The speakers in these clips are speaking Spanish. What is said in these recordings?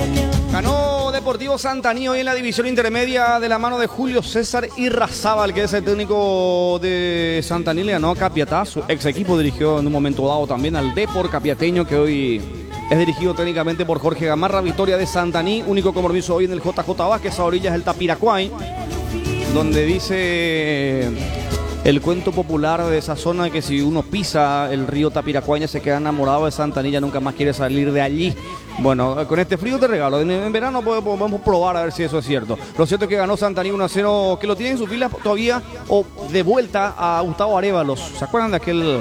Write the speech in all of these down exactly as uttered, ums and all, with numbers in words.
Ganó Deportivo Santaní hoy en la división intermedia de la mano de Julio César Irrazábal, que es el técnico de Santaní. Le ganó a Capiatá, su ex equipo. Dirigió en un momento dado también al Depor Capiateño, que hoy es dirigido técnicamente por Jorge Gamarra. Victoria de Santaní, único compromiso hoy en el J J Vázquez. A orillas del Tapiracuay, donde dice el cuento popular de esa zona que si uno pisa el río Tapiracuay se queda enamorado de Santaní, ya nunca más quiere salir de allí. Bueno, con este frío te regalo. En, en verano podemos, podemos probar a ver si eso es cierto. Lo cierto es que ganó Santaní uno a cero, que lo tiene en sus filas todavía, o de vuelta a Gustavo Arévalos. ¿Se acuerdan de aquel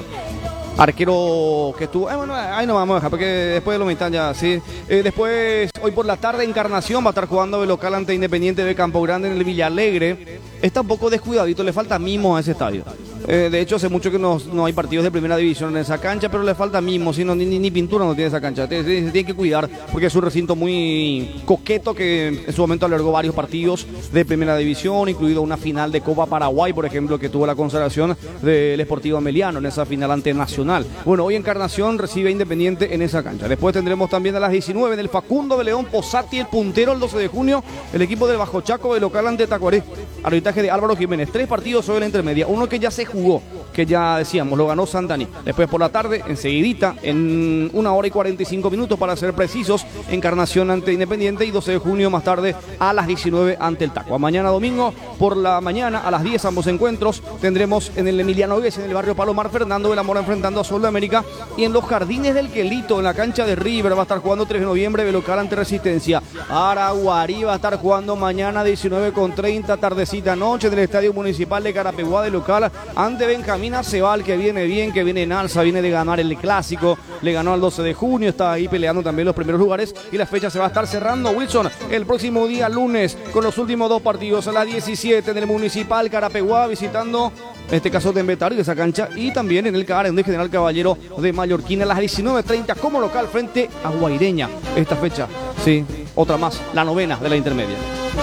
arquero que estuvo? Eh, bueno, ahí no vamos a dejar, porque después de lo mitad ya, sí. Eh, después, hoy por la tarde, Encarnación va a estar jugando de local ante Independiente de Campo Grande en el Villalegre. Está un poco descuidadito, le falta mimo a ese estadio. Eh, de hecho, hace mucho que no, no hay partidos de primera división en esa cancha, pero le falta mimo, ¿sí? no, ni, ni pintura no tiene esa cancha. Se tiene que cuidar porque es un recinto muy coqueto que en su momento alargó varios partidos de primera división, incluido una final de Copa Paraguay, por ejemplo, que tuvo la consagración del Sportivo Ameliano en esa final ante Nacional. Bueno, hoy Encarnación recibe a Independiente en esa cancha. Después tendremos también a las diecinueve en el Facundo de León Posati, el puntero, el doce de junio, el equipo del Bajo Chaco de local ante Tacuaré. Arbitraje de Álvaro Jiménez. Tres partidos hoy en la intermedia. Uno que ya se jugó, que ya decíamos, lo ganó Santaní. Después por la tarde, enseguidita, en una hora y cuarenta y cinco minutos para ser precisos, Encarnación ante Independiente, y doce de junio más tarde a las diecinueve ante el Tacua. Mañana domingo por la mañana a las diez ambos encuentros tendremos en el Emiliano Guez, en el barrio Palomar, Fernando de la Mora enfrentando a Sol de América, y en los Jardines del Quelito, en la cancha de River, va a estar jugando tres de noviembre de local ante Resistencia. Araguarí va a estar jugando mañana diecinueve con treinta, tardecita noche, en el Estadio Municipal de Carapeguá de local ante Benjamín Acebal, que viene bien, que viene en alza, viene de ganar el clásico, le ganó al doce de junio, está ahí peleando también los primeros lugares, y la fecha se va a estar cerrando, Wilson, el próximo día lunes, con los últimos dos partidos a las diecisiete en el Municipal Carapeguá, visitando en este caso de Embetario, de esa cancha, y también en el Caren de General Caballero de Mallorquín a las diecinueve treinta como local frente a Guaireña. Esta fecha, sí, otra más, la novena de la intermedia.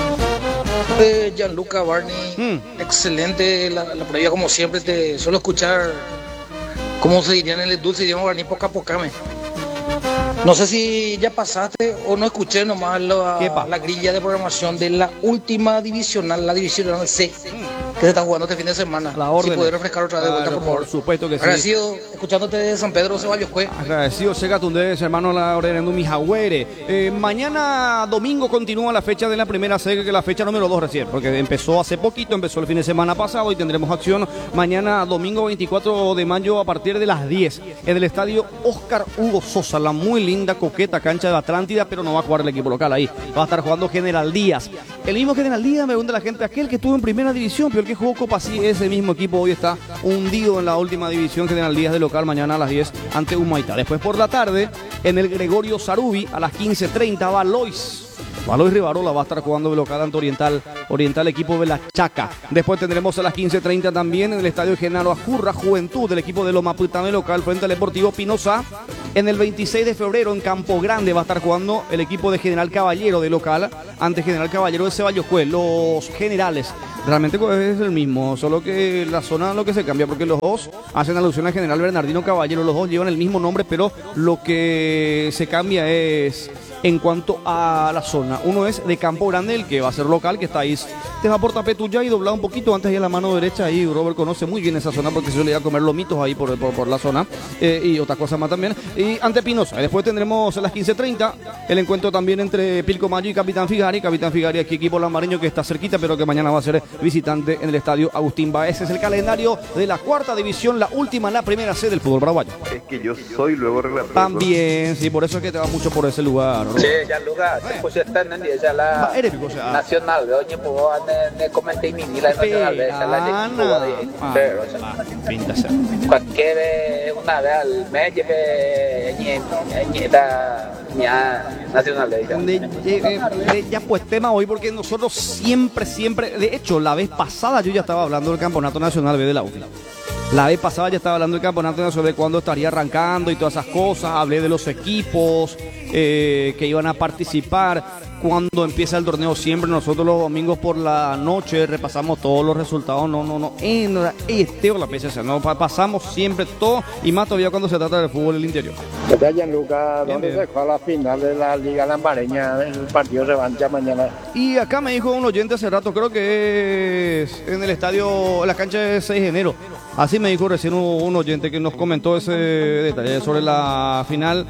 Eh, Gianluca Barney, mm. excelente la, la previa, como siempre. Te suelo escuchar, como se diría en el dulce idioma Barney, poca pocame. No sé si ya pasaste o no escuché nomás la, la grilla de programación de la última divisional, la divisional C, que se está jugando este fin de semana. La orden. Si puedes refrescar otra vez de claro, vuelta, por favor. Por supuesto que sí. Agradecido escuchándote de San Pedro Ceballos Cue. Agradecido Sega Tundés, hermano la orden de mi Jagüere. Eh, mañana domingo continúa la fecha de la primera C, que es la fecha número dos recién, porque empezó hace poquito, empezó el fin de semana pasado, y tendremos acción mañana domingo veinticuatro de mayo a partir de las diez en el estadio Óscar Hugo Sosa, la muy linda, coqueta cancha de Atlántida, pero no va a jugar el equipo local ahí, va a estar jugando General Díaz. El mismo General Díaz, me pregunta la gente, aquel que estuvo en primera división, pero el que jugó Copa, sí, ese mismo equipo hoy está hundido en la última división. General Díaz de local mañana a las diez ante Humaitá. Después por la tarde, en el Gregorio Sarubi, a las quince treinta va Lois. Valois Rivarola va a estar jugando de local ante Oriental, Oriental equipo de la Chaca. Después tendremos a las quince treinta también en el estadio Genaro Ajurra, Juventud del equipo de Loma Putame local frente al Deportivo Pinoza. En el veintiséis de febrero en Campo Grande va a estar jugando el equipo de General Caballero de local ante General Caballero de Ceballos Cue. Los generales realmente es el mismo, solo que la zona lo que se cambia, porque los dos hacen alusión al General Bernardino Caballero, los dos llevan el mismo nombre, pero lo que se cambia es en cuanto a la zona. Uno es de Campo Grande, el que va a ser local, que está ahí, te va por Tapetuya y doblado un poquito antes, ahí a la mano derecha. Ahí Robert conoce muy bien esa zona porque se le iba a comer lomitos ahí por, por, por la zona, eh, y otra cosa más también. Y ante Pinoza. Después tendremos a las quince treinta el encuentro también entre Pilcomayo y Capitán Figari. Capitán Figari, aquí equipo lamareño que está cerquita, pero que mañana va a ser visitante en el estadio Agustín Baez. Ese es el calendario de la cuarta división, la última, la primera C del fútbol paraguayo. Es que yo soy luego relator. También, sí, por eso es que te va mucho por ese lugar, ¿no? Sí, ya lugar, se puso estar en el ya la nacional, veo ni puedo ne comenté mi la nacional, esa la de pinta ser. Cualquier una vez al mes lleve ni ni da ya nacional de ya pues tema hoy, porque nosotros siempre siempre, de hecho la vez pasada yo ya estaba hablando del campeonato nacional B de la U. La vez pasada ya estaba hablando del campeonato nacional de cuándo estaría arrancando y todas esas cosas, hablé de los equipos, eh, que iban a participar. Cuando empieza el torneo, siempre nosotros los domingos por la noche repasamos todos los resultados. No, no, no, en este o la P C C, no pasamos siempre todo y más todavía cuando se trata del fútbol del interior. ¿Qué tal, Gianluca? ¿Dónde se juega la final de la Liga Lambareña? El partido revancha mañana. Y acá me dijo un oyente hace rato, creo que es en el estadio, en la cancha de seis de enero. Así me dijo recién un oyente que nos comentó ese detalle sobre la final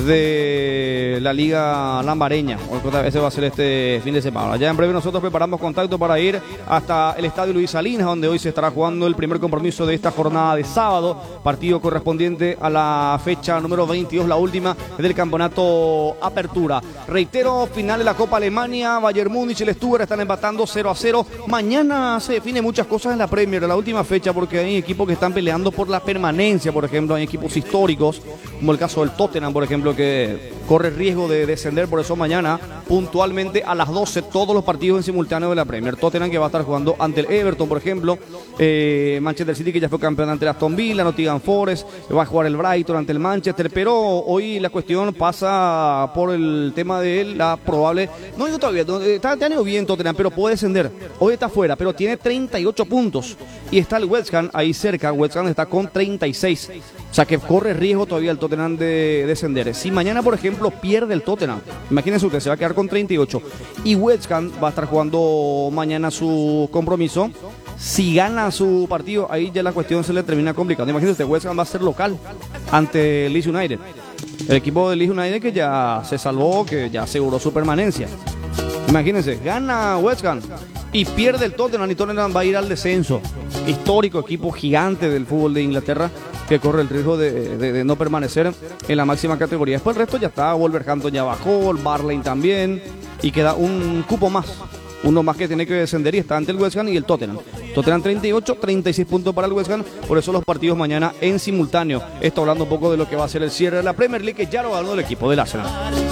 de la Liga Lambareña. Ese va a ser este fin de semana. Ya en breve nosotros preparamos contacto para ir hasta el estadio Luis Salinas, donde hoy se estará jugando el primer compromiso de esta jornada de sábado, partido correspondiente a la fecha número veintidós, la última del campeonato Apertura. Reitero, final de la Copa Alemania, Bayern Múnich y el Stuttgart están empatando cero a cero. Mañana se define muchas cosas en la Premier, en la última fecha, porque hay equipos que están peleando por la permanencia. Por ejemplo, hay equipos históricos, como el caso del Tottenham, por ejemplo, que corre riesgo de descender. Por eso mañana, puntualmente a las doce, todos los partidos en simultáneo de la Premier. Tottenham, que va a estar jugando ante el Everton, por ejemplo. Eh, Manchester City, que ya fue campeón ante el Aston Villa. Nottingham Forest, va a jugar el Brighton ante el Manchester. Pero hoy la cuestión pasa por el tema de la probable... No digo todavía, no, está, está bien Tottenham, pero puede descender. Hoy está fuera, pero tiene treinta y ocho puntos. Y está el West Ham ahí cerca. West Ham está con treinta y seis. O sea que corre riesgo todavía el Tottenham de descender. Si mañana, por ejemplo, pierde el Tottenham, imagínense usted, se va a quedar con treinta y ocho. Y West Ham va a estar jugando mañana su compromiso. Si gana su partido, ahí ya la cuestión se le termina complicando. Imagínense, West Ham va a ser local ante Leeds United. El equipo de Leeds United que ya se salvó, que ya aseguró su permanencia. Imagínense, gana West Ham y pierde el Tottenham, y Tottenham va a ir al descenso. Histórico equipo gigante del fútbol de Inglaterra que corre el riesgo de, de, de no permanecer en la máxima categoría. Después el resto ya está, Wolverhampton ya bajó, el Barley también, y queda un cupo más. Uno más que tiene que descender y está ante el West Ham y el Tottenham. Tottenham treinta y ocho, treinta y seis puntos para el West Ham. Por eso los partidos mañana en simultáneo. Esto hablando un poco de lo que va a ser el cierre de la Premier League, que ya lo ganó el equipo del Arsenal.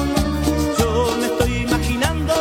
Yo me estoy imaginando,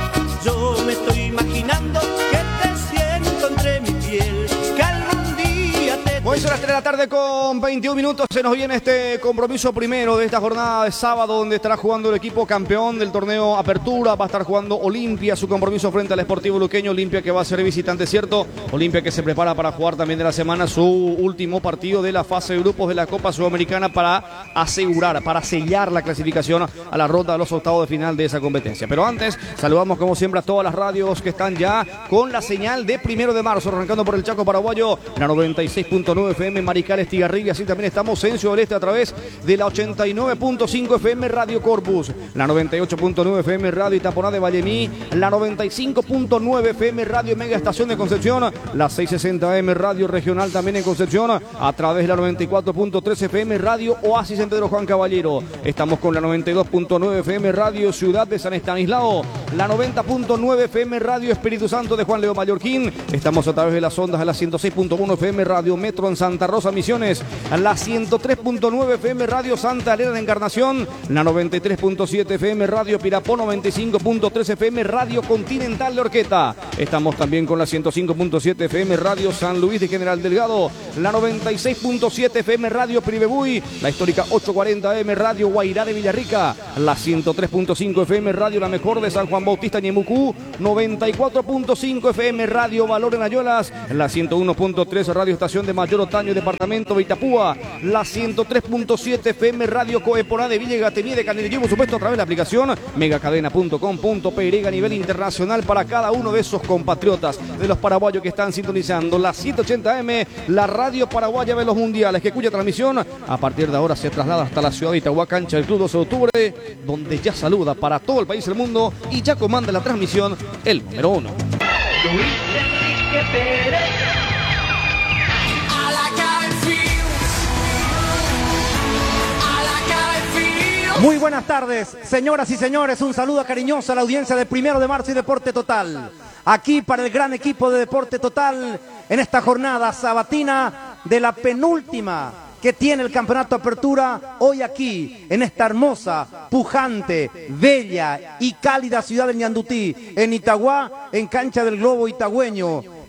yo me estoy imaginando que te siento entre mi piel, que algún día te... Hoy son las tres de la tarde con veintiún minutos. Se nos viene este compromiso primero de esta jornada de sábado, donde estará jugando el equipo campeón del torneo Apertura. Va a estar jugando Olimpia, su compromiso frente al Sportivo Luqueño. Olimpia que va a ser visitante, ¿cierto? Olimpia que se prepara para jugar también de la semana su último partido de la fase de grupos de la Copa Sudamericana, para asegurar, para sellar la clasificación a la ronda de los octavos de final de esa competencia. Pero antes, saludamos como siempre a todas las radios que están ya con la señal de primero de marzo, arrancando por el Chaco paraguayo, la noventa y seis punto nueve F M Marical Estigarribia. Así también estamos en Ciudad del Este a través de la ochenta y nueve punto cinco F M Radio Corpus, la noventa y ocho punto nueve F M Radio Itaponá de Vallemí, la noventa y cinco punto nueve F M Radio Mega Estación de Concepción, la seiscientos sesenta A M Radio Regional también en Concepción, a través de la noventa y cuatro punto tres F M Radio Oasis en Pedro Juan Caballero. Estamos con la noventa y dos punto nueve F M Radio Ciudad de San Estanislao, la noventa punto nueve F M Radio Espíritu Santo de Juan Leo Mallorquín. Estamos a través de las ondas de la ciento seis punto uno F M Radio Metro en Santa Rosa Misiones, la ciento tres punto nueve F M Radio Santa Elena de Encarnación, la noventa y tres punto siete F M Radio Pirapó, noventa y cinco punto tres F M Radio Continental de Orqueta. Estamos también con la ciento cinco punto siete F M Radio San Luis de General Delgado, la noventa y seis punto siete F M Radio Pribebuy, la histórica ochocientos cuarenta A M Radio Guairá de Villarrica, la ciento tres punto cinco F M Radio La Mejor de San Juan Bautista Ñemucú, noventa y cuatro punto cinco F M Radio Valor en Ayolas, la ciento uno punto tres Radio Estación de Mayor Otaño Departamento de Itapúa, la ciento tres punto siete F M Radio Coeporá de Villa Gatemí de Canelillo, por supuesto a través de la aplicación megacadena punto com punto pe y a nivel internacional para cada uno de esos compatriotas de los paraguayos que están sintonizando la ciento ochenta A M, la radio paraguaya de los mundiales, que cuya transmisión a partir de ahora se traslada hasta la ciudad de Itagua, cancha del Club doce de octubre, donde ya saluda para todo el país y el mundo y ya comanda la transmisión el número uno. Luis Enrique Pérez. Muy buenas tardes, señoras y señores, un saludo cariñoso a la audiencia de Primero de Marzo y Deporte Total. Aquí para el gran equipo de Deporte Total en esta jornada sabatina de la penúltima que tiene el Campeonato Apertura, hoy aquí en esta hermosa, pujante, bella y cálida ciudad de Ñandutí, en Itagua, en cancha del Globo Itagüeño.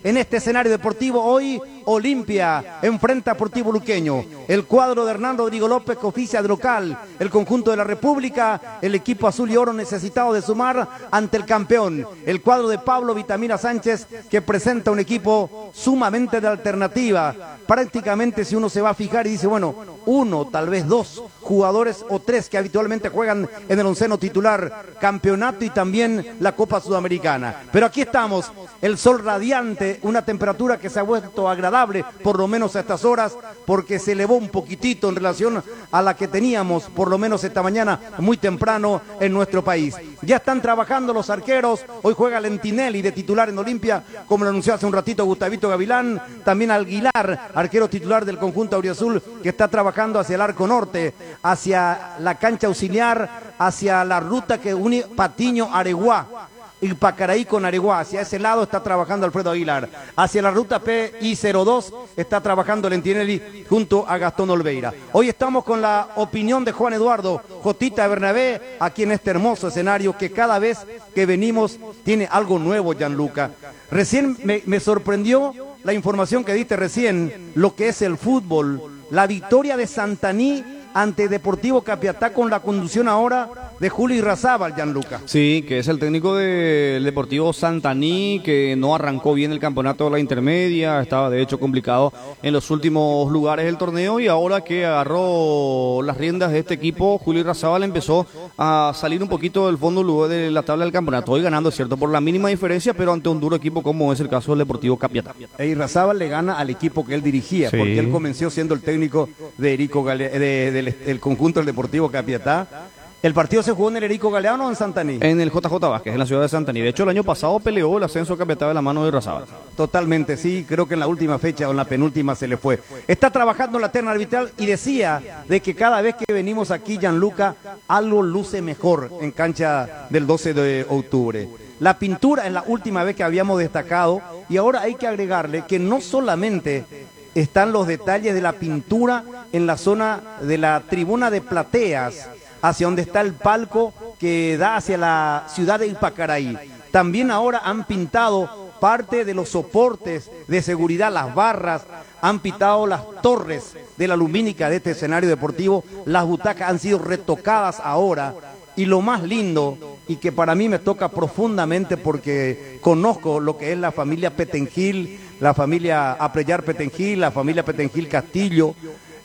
en este escenario deportivo. Hoy Olimpia enfrenta a Sportivo Luqueño. El cuadro de Hernán Rodrigo López que oficia de local. El conjunto de la República, el equipo azul y oro necesitado de sumar ante el campeón. El cuadro de Pablo Vitamina Sánchez que presenta un equipo sumamente de alternativa. Prácticamente si uno se va a fijar y dice, bueno, uno, tal vez dos jugadores o tres que habitualmente juegan en el onceno titular, campeonato y también la Copa Sudamericana. Pero aquí estamos, el sol radiante, una temperatura que se ha vuelto agradable, por lo menos a estas horas, porque se elevó un poquitito en relación a la que teníamos, por lo menos esta mañana, muy temprano en nuestro país. Ya están trabajando los arqueros, hoy juega Lentinelli de titular en Olimpia, como lo anunció hace un ratito Gustavito Gavilán, también Aguilar, arquero titular del conjunto auriazul, que está trabajando hacia el arco norte, hacia la cancha auxiliar, hacia la ruta que une Patiño-Areguá, y Pacaraí con Areguá, hacia ese lado está trabajando Alfredo Aguilar, hacia la ruta P I cero dos está trabajando Lentinelli junto a Gastón Olveira. Hoy estamos con la opinión de Juan Eduardo Jotita Bernabé, aquí en este hermoso escenario que cada vez que venimos tiene algo nuevo, Gianluca. Recién me, me sorprendió la información que diste recién, lo que es el fútbol, la victoria de Santaní ante Deportivo Capiatá con la conducción ahora de Julio Irrazábal, Gianluca. Sí, que es el técnico del Deportivo Santaní, que no arrancó bien el campeonato de la intermedia, estaba de hecho complicado en los últimos lugares del torneo, y ahora que agarró las riendas de este equipo, Julio Irrazábal empezó a salir un poquito del fondo luego de la tabla del campeonato, hoy ganando, es cierto, por la mínima diferencia, pero ante un duro equipo como es el caso del Deportivo Capiatá. E Irrazábal le gana al equipo que él dirigía, sí, porque él comenzó siendo el técnico de Erico Gale de, de, del el conjunto del Deportivo Capiatá. ¿El partido se jugó en el Erico Galeano o en Santaní? En el J J Vázquez, en la ciudad de Santaní. De hecho, el año pasado peleó el ascenso Capiatá de la mano de Irrazábal. Totalmente, sí. Creo que en la última fecha o en la penúltima se le fue. Está trabajando la terna arbitral y decía de que cada vez que venimos aquí, Gianluca, algo luce mejor en cancha del doce de octubre. La pintura es la última vez que habíamos destacado, y ahora hay que agregarle que no solamente están los detalles de la pintura en la zona de la tribuna de plateas, hacia donde está el palco que da hacia la ciudad de Ipacaraí. También ahora han pintado parte de los soportes de seguridad, las barras, han pintado las torres de la lumínica de este escenario deportivo, las butacas han sido retocadas ahora, y lo más lindo, y que para mí me toca profundamente porque conozco lo que es la familia Petengil, la familia Apreyar Petengil, la familia Petengil Castillo,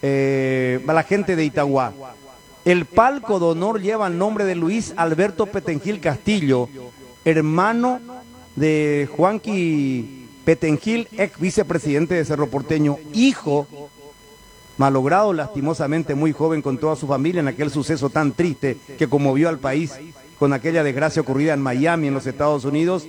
eh, la gente de Itagua. El palco de honor lleva el nombre de Luis Alberto Petengil Castillo, hermano de Juanqui Petengil, ex vicepresidente de Cerro Porteño, hijo, malogrado lastimosamente muy joven con toda su familia en aquel suceso tan triste que conmovió al país con aquella desgracia ocurrida en Miami, en los Estados Unidos,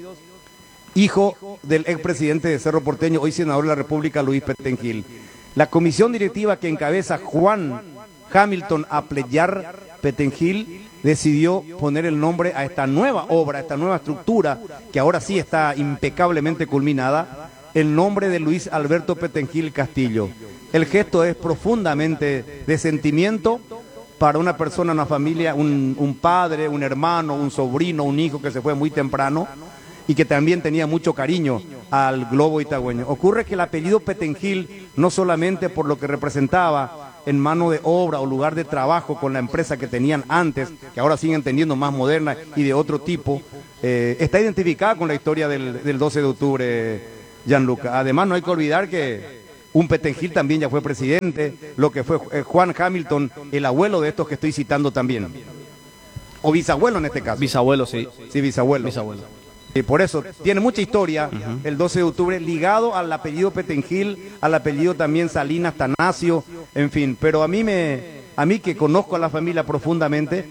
hijo del expresidente de Cerro Porteño, hoy senador de la República, Luis Petengil. La comisión directiva que encabeza Juan Hamilton Apreyar Petengil decidió poner el nombre a esta nueva obra, a esta nueva estructura, que ahora sí está impecablemente culminada, el nombre de Luis Alberto Petengil Castillo. El gesto es profundamente de sentimiento para una persona, una familia, un, un padre, un hermano, un sobrino, un hijo que se fue muy temprano y que también tenía mucho cariño al globo itagüeño. Ocurre que el apellido Petengil, no solamente por lo que representaba en mano de obra o lugar de trabajo con la empresa que tenían antes, que ahora siguen teniendo más moderna y de otro tipo, eh, está identificada con la historia del, del doce de octubre, Gianluca. Además, no hay que olvidar que un Petengil también ya fue presidente, lo que fue eh, Juan Hamilton, el abuelo de estos que estoy citando también. O bisabuelo en este caso. Bisabuelo, sí. Sí, bisabuelo. Bisabuelo. Y por eso tiene mucha historia, uh-huh, el doce de octubre, ligado al apellido Petengil, al apellido también Salinas, Tanacio, en fin. Pero a mí me, a mí que conozco a la familia profundamente,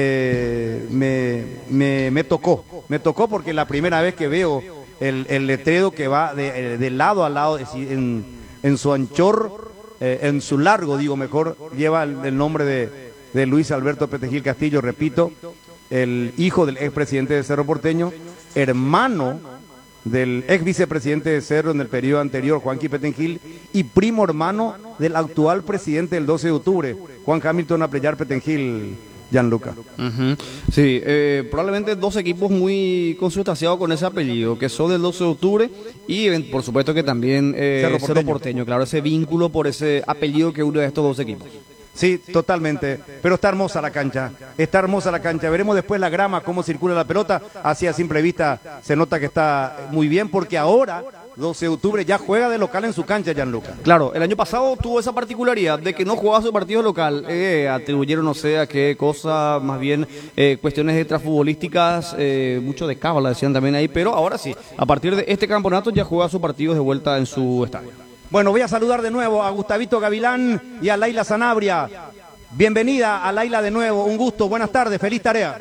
eh, me, me, me tocó, me tocó porque la primera vez que veo el, el letrero que va de, de lado a lado, es decir, en, en su anchor, eh, en su largo, digo mejor, lleva el, el nombre de, de Luis Alberto Petengil Castillo, repito, el hijo del expresidente de Cerro Porteño, hermano del ex vicepresidente de Cerro en el periodo anterior, Juanqui Petengil, y primo hermano del actual presidente del doce de octubre, Juan Hamilton Apreyar Petengil, Gianluca. Uh-huh. Sí, eh, probablemente dos equipos muy consustanciados con ese apellido, que son del doce de octubre y por supuesto que también eh, Cerro, Porteño. Cerro Porteño, claro, ese vínculo por ese apellido que une a estos dos equipos. Sí, totalmente, pero está hermosa la cancha, está hermosa la cancha, veremos después la grama, cómo circula la pelota, así a simple vista se nota que está muy bien, porque ahora doce de octubre ya juega de local en su cancha, Gianluca. Claro, el año pasado tuvo esa particularidad de que no jugaba su partido local, eh, atribuyeron no sé a qué cosa, más bien eh, cuestiones extrafutbolísticas, eh, mucho de cábala decían también ahí, pero ahora sí, a partir de este campeonato ya juega sus partidos de vuelta en su estadio. Bueno, voy a saludar de nuevo a Gustavito Gavilán y a Laila Sanabria. Bienvenida a Laila de nuevo, un gusto, buenas tardes, feliz tarea.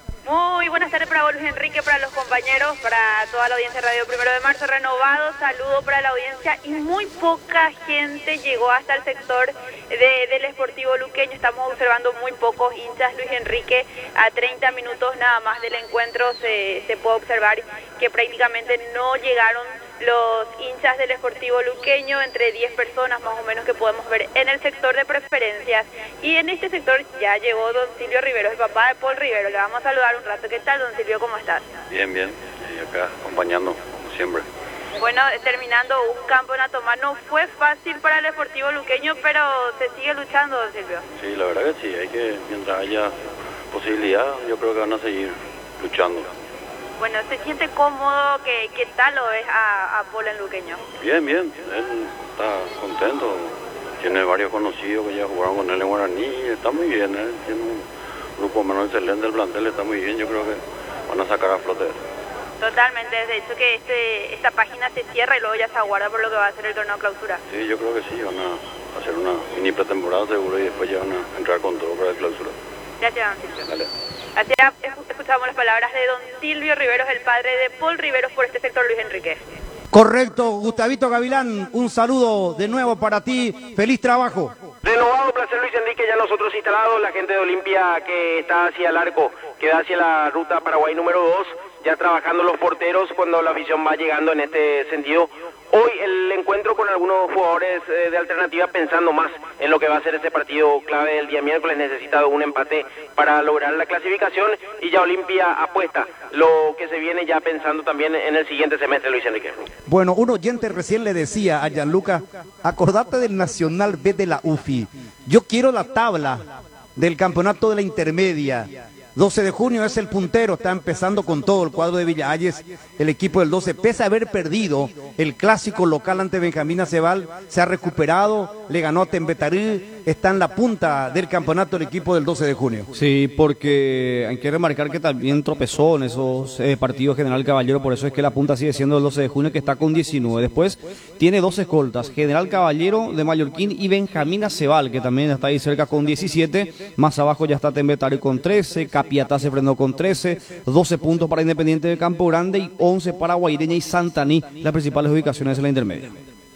Muy buenas tardes para Luis Enrique, para los compañeros, para toda la audiencia de Radio Primero de Marzo, renovado, saludo para la audiencia y muy poca gente llegó hasta el sector de, del Sportivo Luqueño, estamos observando muy pocos hinchas, Luis Enrique, a treinta minutos nada más del encuentro se, se puede observar que prácticamente no llegaron los hinchas del Sportivo Luqueño, entre diez personas más o menos que podemos ver en el sector de preferencias. Y en este sector ya llegó don Silvio Riveros, el papá de Paul Rivero. Le vamos a saludar un rato. ¿Qué tal, don Silvio? ¿Cómo estás? Bien, bien. Y acá acompañando, como siempre. Bueno, terminando un campeonato más. No fue fácil para el Sportivo Luqueño, pero se sigue luchando, don Silvio. Sí, la verdad que sí. Hay que, mientras haya posibilidad, yo creo que van a seguir luchando. Bueno, ¿se siente cómodo? ¿Qué, qué tal lo ves a, a Paul en Luqueño? Bien, bien. Él está contento. Tiene varios conocidos que ya jugaron con él en Guaraní. Está muy bien. Él tiene un grupo menos excelente del plantel. Está muy bien. Yo creo que van a sacar a flote. Totalmente. De hecho que este, esta página se cierra y luego ya se aguarda por lo que va a ser el torneo clausura. Sí, yo creo que sí. Van a hacer una mini pretemporada seguro y después ya van a entrar con todo para el clausura. Gracias, don Silvio. Dale. Así escuchamos las palabras de don Silvio Riveros, el padre de Paul Riveros por este sector, Luis Enrique. Correcto, Gustavito Gavilán, un saludo de nuevo para ti, feliz trabajo. Renovado, placer Luis Enrique, ya nosotros instalados, la gente de Olimpia que está hacia el arco, que va hacia la ruta Paraguay número dos, ya trabajando los porteros cuando la afición va llegando en este sentido. Hoy el encuentro con algunos jugadores eh, de alternativa pensando más en lo que va a ser este partido clave del día miércoles, necesita un empate para lograr la clasificación y ya Olimpia apuesta lo que se viene ya pensando también en el siguiente semestre, Luis Enrique. Bueno, un oyente recién le decía a Gianluca, acordate del Nacional B de la U F I, yo quiero la tabla del campeonato de la intermedia. doce de junio es el puntero, está empezando con todo el cuadro de Villa Hayes, el equipo del doce, pese a haber perdido el clásico local ante Benjamín Aceval, se ha recuperado, le ganó a Tembetarí, está en la punta del campeonato el equipo del doce de junio. Sí, porque hay que remarcar que también tropezó en esos eh, partidos General Caballero, por eso es que la punta sigue siendo el doce de junio, que está con diecinueve. Después tiene dos escoltas, General Caballero de Mallorquín y Benjamín Aceval, que también está ahí cerca con diecisiete, más abajo ya está Tembetarí con trece, Capiatá se frenó con trece, doce puntos para Independiente de Campo Grande y once para Guaireña y Santaní, las principales ubicaciones en la intermedia.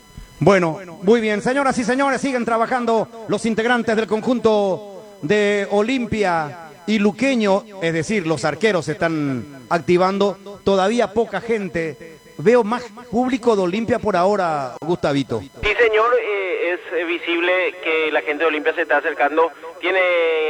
Bueno, muy bien, señoras y señores, siguen trabajando los integrantes del conjunto de Olimpia y Luqueño, es decir, los arqueros se están activando, todavía poca gente, veo más público de Olimpia por ahora, Gustavito. Sí, señor, eh, es visible que la gente de Olimpia se está acercando, tiene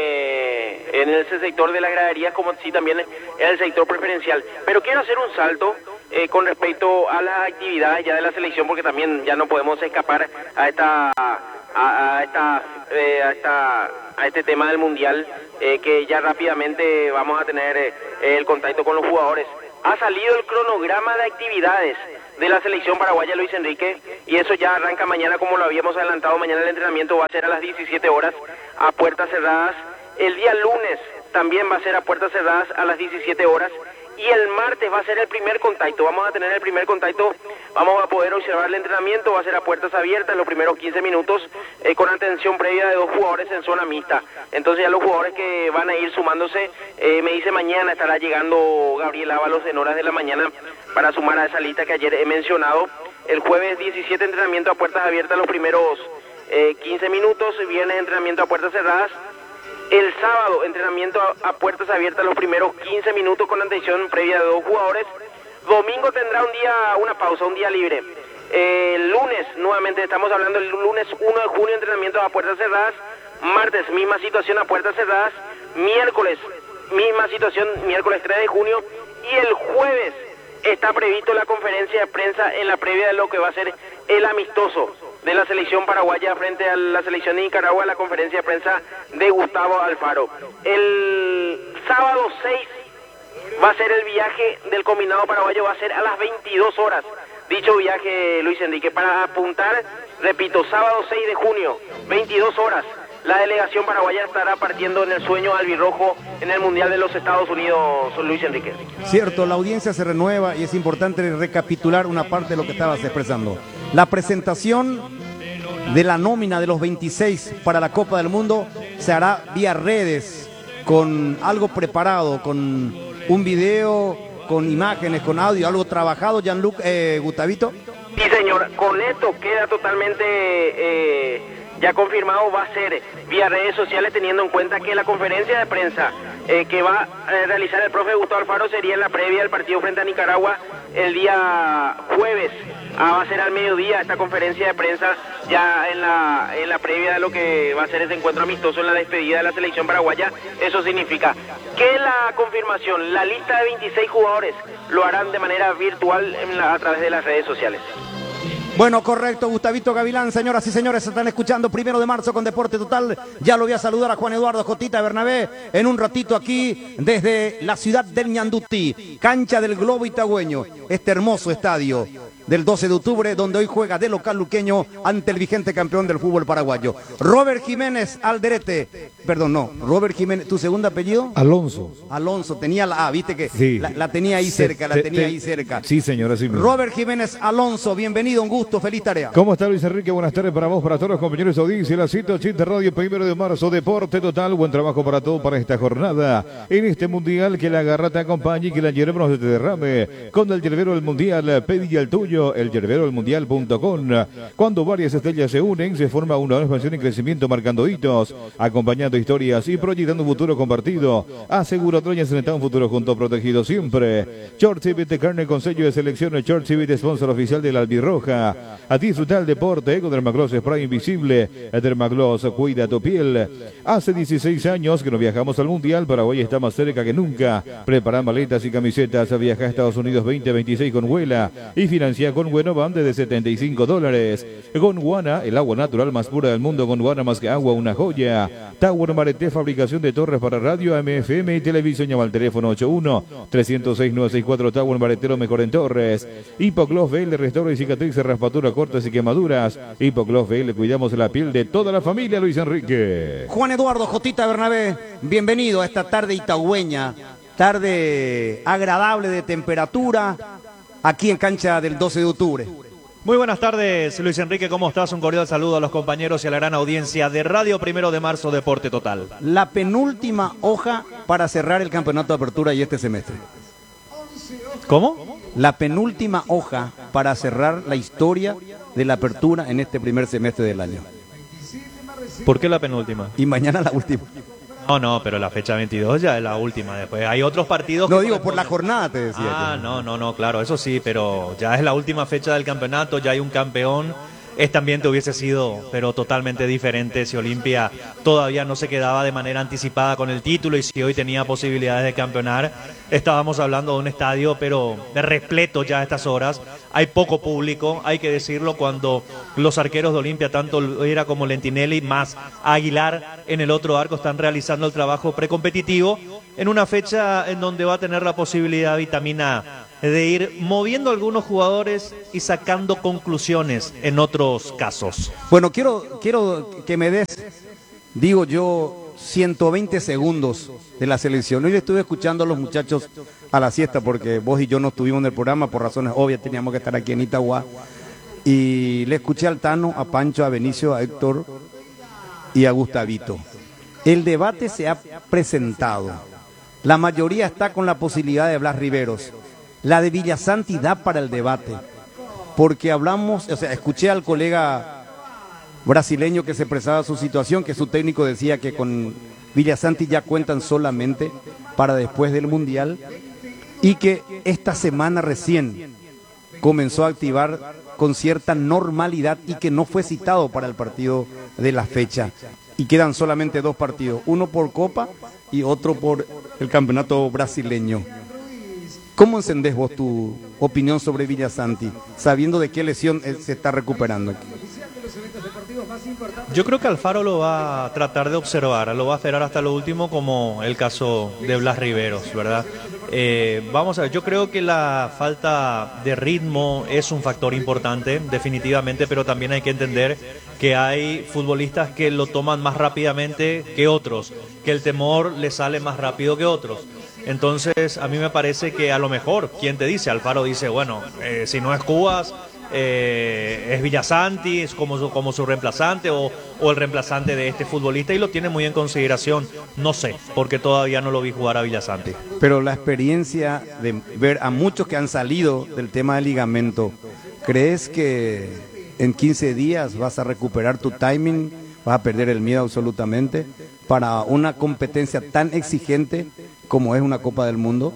en ese sector de las graderías como sí también en el sector preferencial, pero quiero hacer un salto eh, con respecto a las actividades ya de la selección, porque también ya no podemos escapar a esta a, a esta eh, a esta a este tema del mundial, eh, que ya rápidamente vamos a tener eh, el contacto con los jugadores. Ha salido el cronograma de actividades de la selección paraguaya, Luis Enrique, y eso ya arranca mañana, como lo habíamos adelantado. Mañana el entrenamiento va a ser a las diecisiete horas a puertas cerradas. El día lunes también va a ser a puertas cerradas a las diecisiete horas. Y el martes va a ser el primer contacto, vamos a tener el primer contacto, vamos a poder observar el entrenamiento, va a ser a puertas abiertas los primeros quince minutos, eh, con atención previa de dos jugadores en zona mixta. Entonces ya los jugadores que van a ir sumándose, eh, me dice mañana estará llegando Gabriel Ábalos en horas de la mañana para sumar a esa lista que ayer he mencionado. El jueves diecisiete entrenamiento a puertas abiertas los primeros eh, quince minutos, viernes entrenamiento a puertas cerradas. El sábado, entrenamiento a, a puertas abiertas los primeros quince minutos con atención previa de dos jugadores. Domingo tendrá un día, una pausa, un día libre. Eh, el lunes, nuevamente estamos hablando el lunes uno de junio, entrenamiento a puertas cerradas. Martes, misma situación a puertas cerradas. miércoles, misma situación, miércoles tres de junio, y el jueves está previsto la conferencia de prensa en la previa de lo que va a ser el amistoso de la selección paraguaya frente a la selección de Nicaragua, la conferencia de prensa de Gustavo Alfaro. El sábado seis va a ser el viaje del combinado paraguayo, va a ser a las veintidós horas. Dicho viaje, Luis Enrique, para apuntar, repito, sábado seis de junio, veintidós horas, la delegación paraguaya estará partiendo en el sueño albirrojo en el Mundial de los Estados Unidos, Luis Enrique. Cierto, la audiencia se renueva y es importante recapitular una parte de lo que estabas expresando. La presentación de la nómina de los veintiséis para la Copa del Mundo se hará vía redes, con algo preparado, con un video, con imágenes, con audio, algo trabajado, Jean-Luc, eh, Gustavito. Sí, señor, con esto queda totalmente eh, ya confirmado, va a ser vía redes sociales, teniendo en cuenta que la conferencia de prensa eh, que va a realizar el profe Gustavo Alfaro sería en la previa del partido frente a Nicaragua el día jueves. Ah, va a ser al mediodía esta conferencia de prensa ya en la en la previa de lo que va a ser ese encuentro amistoso en la despedida de la selección paraguaya. Eso significa que la confirmación, la lista de veintiséis jugadores lo harán de manera virtual en la, a través de las redes sociales. Bueno, correcto, Gustavito Gavilán, señoras y señores, están escuchando Primero de Marzo con Deporte Total. Ya lo voy a saludar a Juan Eduardo Jotita Bernabé en un ratito aquí desde la ciudad del Ñandutí, cancha del Globo Itagüeño, este hermoso estadio del doce de octubre, donde hoy juega de local luqueño ante el vigente campeón del fútbol paraguayo. Robert Jiménez Alderete, perdón, no, Robert Jiménez, ¿tu segundo apellido? Alonso. Alonso, tenía la A, viste que sí. la, la tenía ahí cerca, la te, tenía te, ahí cerca. Sí, señora, sí. Robert Jiménez Alonso, bienvenido, un gusto, feliz tarea. ¿Cómo está, Luis Enrique? Buenas tardes para vos, para todos los compañeros de audiencia, la ciento ochenta Radio, Primero de Marzo, Deporte Total, buen trabajo para todos para esta jornada, en este Mundial, que la garra te acompañe y que la hierba no se te derrame, con el yerbero del Mundial, pedí el tuyo, el yerbero del mundial punto com. Cuando varias estrellas se unen, se forma una nueva expansión en crecimiento, marcando hitos, acompañando historias y proyectando un futuro compartido. Asegura Troñas en un futuro junto, protegido siempre. Short Civit de carne con sello de selección, Short Civit, sponsor oficial de la Albirroja. A disfrutar el deporte con Dermagloss Spray Invisible. Dermagloss cuida tu piel. Hace dieciséis años que no viajamos al Mundial, Paraguay está más cerca que nunca. Prepara maletas y camisetas, viaja a Estados Unidos veinte veintiséis con Huela y financia con Buenoban de setenta y cinco dólares. Gondwana, el agua natural más pura del mundo. Gondwana, más que agua, una joya. Tower Mareté, fabricación de torres para radio, A M F M y televisión. Llama al teléfono ocho uno, tres cero seis, nueve seis cuatro. Tower Maretero, mejor en torres. Hipogloss V L, restaura y cicatrices, raspatura, cortes y quemaduras. Hipogloss V L, cuidamos la piel de toda la familia, Luis Enrique. Juan Eduardo Jotita Bernabé, bienvenido a esta tarde itagüeña, tarde agradable de temperatura, aquí en cancha del doce de octubre. Muy buenas tardes, Luis Enrique, ¿cómo estás? Un cordial saludo a los compañeros y a la gran audiencia de Radio Primero de Marzo, Deporte Total. La penúltima hoja para cerrar el campeonato de apertura y este semestre. ¿Cómo? La penúltima hoja para cerrar la historia de la apertura en este primer semestre del año. ¿Por qué la penúltima? Y mañana la última. No, no, pero la fecha veintidós ya es la última. Después hay otros partidos. No que digo por la jornada, te decía. Ah, yo. no, no, no, claro, eso sí, pero ya es la última fecha del campeonato, ya hay un campeón. Este ambiente hubiese sido, pero totalmente diferente si Olimpia todavía no se quedaba de manera anticipada con el título y si hoy tenía posibilidades de campeonar. Estábamos hablando de un estadio, pero de repleto ya a estas horas. Hay poco público, hay que decirlo, cuando los arqueros de Olimpia, tanto Loera como Lentinelli, más Aguilar en el otro arco, están realizando el trabajo precompetitivo en una fecha en donde va a tener la posibilidad Vitamina de ir moviendo algunos jugadores y sacando conclusiones en otros casos. Bueno, quiero, quiero que me des, digo yo, ciento veinte segundos de la selección. Hoy le estuve escuchando a los muchachos a la siesta porque vos y yo no estuvimos en el programa por razones obvias, teníamos que estar aquí en Itagua. Y le escuché al Tano, a Pancho, a Benicio, a Héctor y a Gustavito. El debate se ha presentado. La mayoría está con la posibilidad de Blas Riveros. La de Villasanti da para el debate, porque hablamos, o sea, escuché al colega brasileño que se expresaba su situación, que su técnico decía que con Villasanti ya cuentan solamente para después del Mundial, y que esta semana recién comenzó a activar con cierta normalidad y que no fue citado para el partido de la fecha. y quedan solamente dos partidos, uno por Copa y otro por el campeonato brasileño. ¿Cómo encendés vos tu opinión sobre Villasanti, sabiendo de qué lesión se está recuperando? Yo creo que Alfaro lo va a tratar de observar, lo va a esperar hasta lo último, como el caso de Blas Riveros, ¿verdad? Eh, vamos a ver, yo creo que la falta de ritmo es un factor importante, definitivamente, pero también hay que entender que hay futbolistas que lo toman más rápidamente que otros, que el temor les sale más rápido que otros. Entonces, a mí me parece que a lo mejor, ¿quién te dice? Alfaro dice, bueno, eh, si no es Cubas, eh, es Villasanti, es como su, como su reemplazante o, o el reemplazante de este futbolista, y lo tiene muy en consideración. No sé, porque todavía no lo vi jugar a Villasanti. Pero la experiencia de ver a muchos que han salido del tema del ligamento, ¿crees que en quince días vas a recuperar tu timing, vas a perder el miedo absolutamente para una competencia tan exigente como es una Copa del Mundo?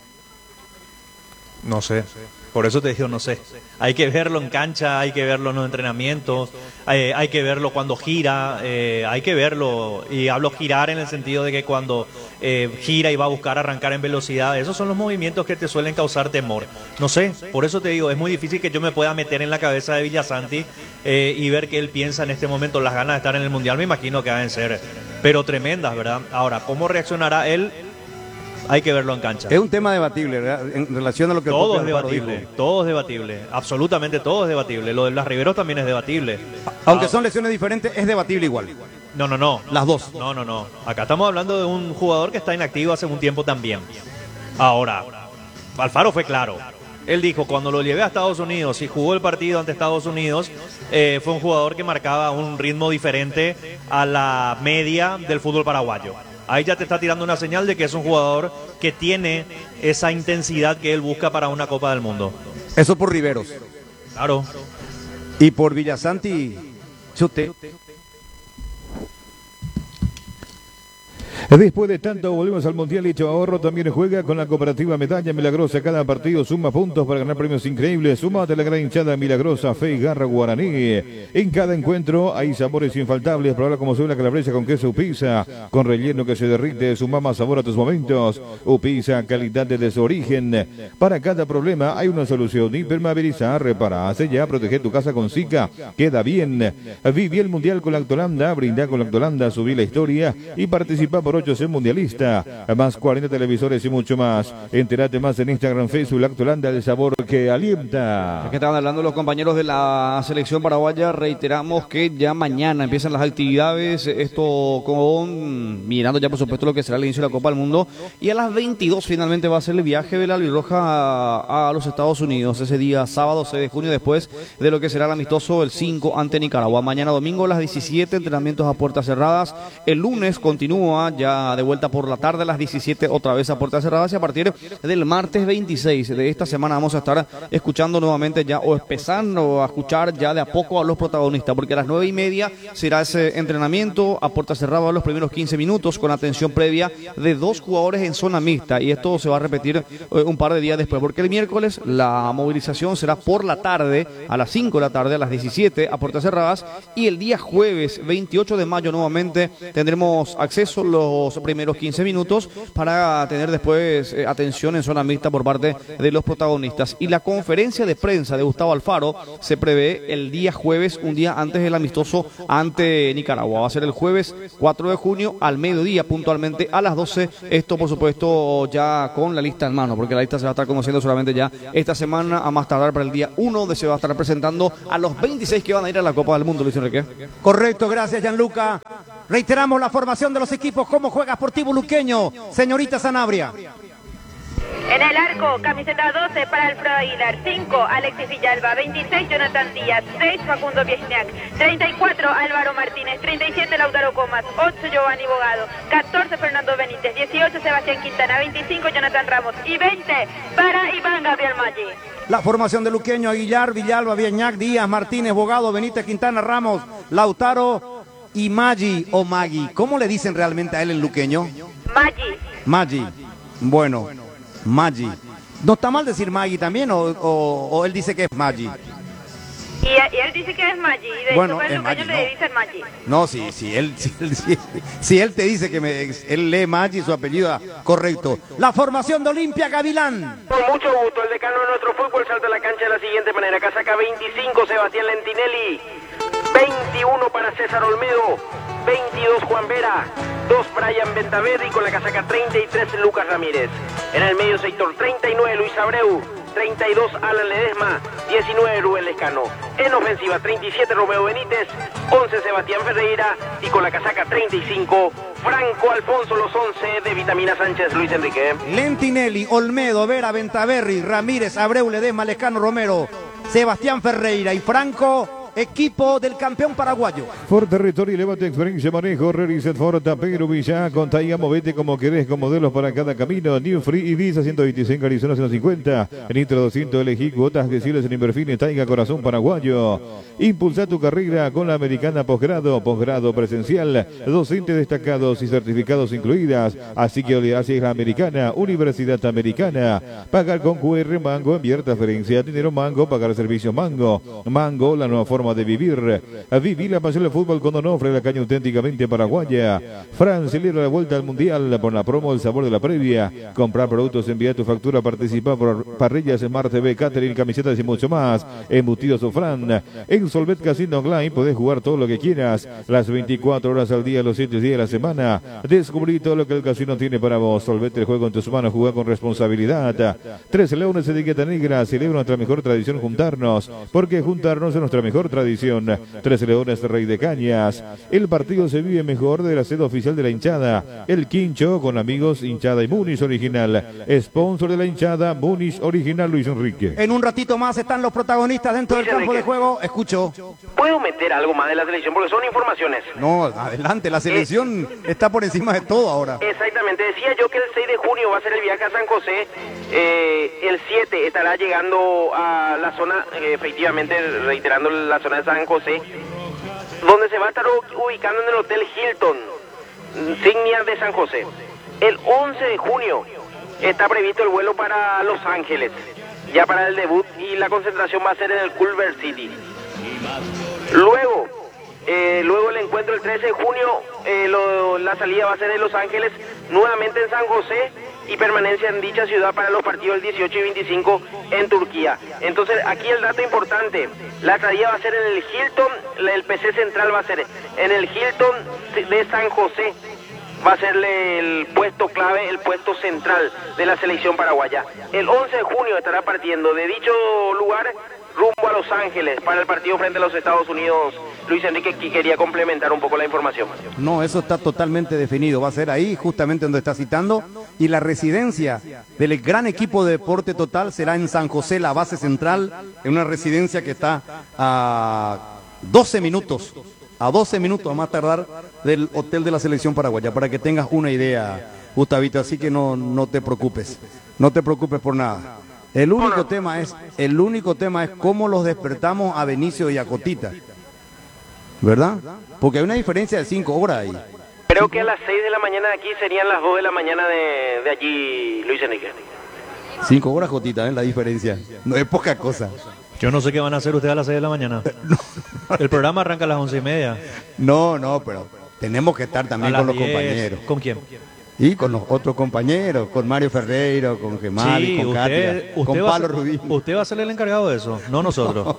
No sé, por eso te digo no sé. Hay que verlo en cancha, hay que verlo en los entrenamientos, hay, hay que verlo cuando gira, eh, hay que verlo, y hablo girar en el sentido de que cuando eh, gira y va a buscar arrancar en velocidad, esos son los movimientos que te suelen causar temor. No sé, por eso te digo, es muy difícil que yo me pueda meter en la cabeza de Villasanti eh, y ver qué él piensa en este momento. Las ganas de estar en el Mundial me imagino que deben ser, pero tremendas, ¿verdad? Ahora, ¿cómo reaccionará él? Hay que verlo en cancha. Es un tema debatible, ¿verdad? En relación a lo que todo es debatible, dijo. todo es debatible, absolutamente todo es debatible. Lo de Blas Riveros también es debatible. Aunque ah, son lesiones diferentes, es debatible igual. No, no, no. Las dos. No, no, no. Acá estamos hablando de un jugador que está inactivo hace un tiempo también. Ahora, Alfaro fue claro. Él dijo, cuando lo llevé a Estados Unidos y jugó el partido ante Estados Unidos, eh, fue un jugador que marcaba un ritmo diferente a la media del fútbol paraguayo. Ahí ya te está tirando una señal de que es un jugador que tiene esa intensidad que él busca para una Copa del Mundo. Eso por Riveros. Claro. Y por Villasanti, chute. Después de tanto volvemos al Mundial hecho ahorro, también juega con la cooperativa Medalla Milagrosa. Cada partido suma puntos para ganar premios increíbles. Sumate a la gran hinchada Milagrosa, Fe y Garra Guaraní. En cada encuentro hay sabores infaltables. Probarla como suena calabresa con queso Upisa, con relleno que se derrite. Suma más sabor a tus momentos. Upisa, calidad desde su origen. Para cada problema hay una solución. Impermeabilizar, repara, sella, proteger tu casa con Zika. Queda bien. Viví el Mundial con Lactolanda. Brinda con Lactolanda, subí la historia y participa por ocho C Mundialista, más cuarenta televisores y mucho más. Entérate más en Instagram, Facebook, Lactolanda, el sabor que alienta. Es que estaban hablando los compañeros de la selección paraguaya. Reiteramos que ya mañana empiezan las actividades, esto con mirando ya por supuesto lo que será el inicio de la Copa del Mundo, y a las veintidós finalmente va a ser el viaje de la albirroja a, a los Estados Unidos, ese día sábado seis de junio, después de lo que será el amistoso el cinco ante Nicaragua. Mañana domingo a las diecisiete, entrenamientos a puertas cerradas. El lunes continúa ya de vuelta por la tarde a las diecisiete, otra vez a puertas cerradas, y a partir del martes veintiséis de esta semana vamos a estar escuchando nuevamente ya, o empezando a escuchar ya de a poco a los protagonistas, porque a las nueve y media será ese entrenamiento a puertas cerradas, los primeros quince minutos con atención previa de dos jugadores en zona mixta, y esto se va a repetir eh, un par de días después, porque el miércoles la movilización será por la tarde, a las cinco de la tarde, a las diecisiete a puertas cerradas, y el día jueves veintiocho de mayo nuevamente tendremos acceso los los primeros quince minutos para tener después eh, atención en zona mixta por parte de los protagonistas. Y la conferencia de prensa de Gustavo Alfaro se prevé el día jueves, un día antes del amistoso ante Nicaragua. Va a ser el jueves cuatro de junio al mediodía, puntualmente a las doce. Esto, por supuesto, ya con la lista en mano, porque la lista se va a estar conociendo solamente ya esta semana, a más tardar para el día uno, donde se va a estar presentando a los veintiséis que van a ir a la Copa del Mundo, Luis Enrique. Correcto, gracias, Gianluca. Reiteramos la formación de los equipos. ¿Cómo juega Sportivo Luqueño? Señorita Sanabria. En el arco, camiseta doce para Alfredo Aguilar, cinco Alexis Villalba, veintiséis Jonathan Díaz, seis Facundo Viesniak, treinta y cuatro Álvaro Martínez, treinta y siete Lautaro Comas, ocho Giovanni Bogado, catorce Fernando Benítez, dieciocho Sebastián Quintana, veinticinco Jonathan Ramos y veinte para Iván Gabriel Maggi. La formación de Luqueño: Aguilar, Villalba, Viesniak, Díaz, Martínez, Bogado, Benítez, Quintana, Ramos, Lautaro y Maggi o Maggi. ¿Cómo le dicen realmente a él en Luqueño? Maggi. Maggi. Bueno, Maggi. ¿No está mal decir Maggi también o, o, o él dice que es Maggi? Y, y él dice que es Maggi, y de Bueno, hecho es el Maggi, luqueño no. le dicen Maggi. No, si, si, él, si, él, si, si él te dice que me, él lee Maggi, su apellido correcto. La formación de Olimpia Gavilán. Con mucho gusto, el decano de nuestro fútbol salta a la cancha de la siguiente manera. Casaca veinticinco, Sebastián Lentinelli. veintiuno para César Olmedo. veintidós, Juan Vera. dos, Brian Ventaverri. Con la casaca treinta y tres, Lucas Ramírez. En el medio sector, treinta y nueve, Luis Abreu. treinta y dos, Alan Ledesma. diecinueve, Rubén Lescano. En ofensiva, treinta y siete, Romeo Benítez. once, Sebastián Ferreira. Y con la casaca treinta y cinco, Franco Alfonso. Los once de Vitamina Sánchez, Luis Enrique. Lentinelli, Olmedo, Vera, Ventaverri, Ramírez, Abreu, Ledesma, Lescano, Romero, Sebastián Ferreira y Franco, equipo del campeón paraguayo. Ford Territory, llévate experiencia, manejo, Reset Ford, Tapero, Villa, Contaiga, movete como querés, con modelos para cada camino. New Free Ibiza ciento veinticinco, Arizona ciento cincuenta, Nitro doscientos, elegí cuotas accesibles en Inverfines, Taiga, Corazón Paraguayo. Impulsa tu carrera con la americana posgrado, posgrado presencial, docentes destacados y certificados incluidas. Así que olvidarse es la americana, Universidad Americana. Pagar con Q R, Mango, enviar transferencia, dinero Mango, pagar servicios Mango. Mango, la nueva forma de vivir. A vivir la pasión del fútbol con Onofre, la caña auténticamente paraguaya. Fran celebra la vuelta al mundial por la promo El Sabor de la Previa. Comprar productos, enviar tu factura, participa por parrillas, Smart T V, catering, camisetas y mucho más. Embutidos o Fran. En Solvet Casino Online podés jugar todo lo que quieras, las veinticuatro horas al día, los siete días de la semana. Descubrí todo lo que el casino tiene para vos. Solvet el juego en tus manos, jugar con responsabilidad. Tres Leones, etiqueta negra, celebra nuestra mejor tradición, juntarnos, porque juntarnos es nuestra mejor tradición. Tres Leones, Rey de Cañas. El partido se vive mejor de la sede oficial de la hinchada. El Quincho con amigos, hinchada y Muniz original. Sponsor de la hinchada, Muniz original, Luis Enrique. En un ratito más están los protagonistas dentro del campo de juego. Escucho. ¿Puedo meter algo más de la selección? Porque son informaciones. No, adelante, la selección eh, está por encima de todo ahora. Exactamente, decía yo que el seis de junio va a ser el viaje a San José. Eh, el siete estará llegando a la zona, eh, efectivamente, reiterando la zona de San José, donde se va a estar ubicando en el Hotel Hilton, Signia de San José. El once de junio está previsto el vuelo para Los Ángeles, ya para el debut, y la concentración va a ser en el Culver City. Luego, eh, luego el encuentro el trece de junio, eh, lo, la salida va a ser en Los Ángeles, nuevamente en San José, y permanencia en dicha ciudad para los partidos del dieciocho y veinticinco en Turquía. Entonces, aquí el dato importante, la salida va a ser en el Hilton, el P C central va a ser en el Hilton de San José, va a ser el puesto clave, el puesto central de la selección paraguaya. El once de junio estará partiendo de dicho lugar rumbo a Los Ángeles para el partido frente a los Estados Unidos. Luis Enrique, que quería complementar un poco la información. No, eso está totalmente definido. Va a ser ahí, justamente donde está citando. Y la residencia del gran equipo de Deporte Total será en San José, la base central, en una residencia que está a doce minutos, a doce minutos a más tardar del hotel de la selección paraguaya, para que tengas una idea, Gustavito. Así que no, no te preocupes, no te preocupes por nada. El único tema es, el único tema es cómo los despertamos a Benicio y a Cotita, ¿verdad? Porque hay una diferencia de cinco horas ahí. Creo que a las seis de la mañana de aquí serían las dos de la mañana de, de allí, Luis Enrique. Cinco horas, Cotita, ¿eh? La diferencia. No es poca cosa. Yo no sé qué van a hacer ustedes a las seis de la mañana. El programa arranca a las once y media. No, no, pero tenemos que estar también con los diez. compañeros. ¿Con quién? Y con los otros compañeros, con Mario Ferreiro, con Gemali, Sí, con usted, Katia, usted con va a Pablo ser- Rubín. Usted va a ser el encargado de eso, no nosotros.